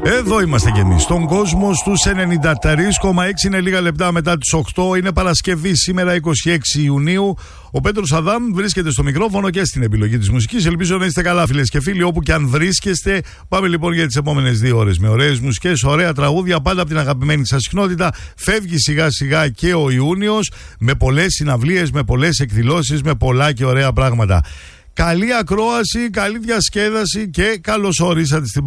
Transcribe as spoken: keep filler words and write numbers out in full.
Εδώ είμαστε κι εμείς, στον κόσμο στους ενενήντα τρία κόμμα έξι. Είναι λίγα λεπτά μετά τις οκτώ. Είναι Παρασκευή σήμερα, είκοσι έξι Ιουνίου. Ο Πέτρος Αδάμ βρίσκεται στο μικρόφωνο και στην επιλογή της μουσικής. Ελπίζω να είστε καλά, φίλες και φίλοι, όπου και αν βρίσκεστε. Πάμε λοιπόν για τις επόμενες δύο ώρες με ωραίες μουσικές, ωραία τραγούδια, πάντα από την αγαπημένη σας συχνότητα. Φεύγει σιγά σιγά και ο Ιούνιος, με πολλές συναυλίες, με πολλές εκδηλώσεις, με πολλά και ωραία πράγματα. Καλή ακρόαση, καλή διασκέδαση και καλώς ορίσατε στην